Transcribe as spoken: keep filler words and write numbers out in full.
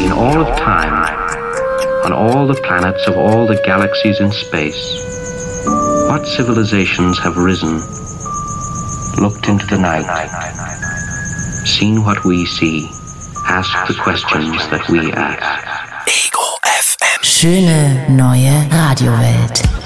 in all of time, on all the planets of all the galaxies in space, what civilizations have risen, looked into the night, seen what we see, asked the questions that we ask. Ego F M. Schöne neue Radiowelt.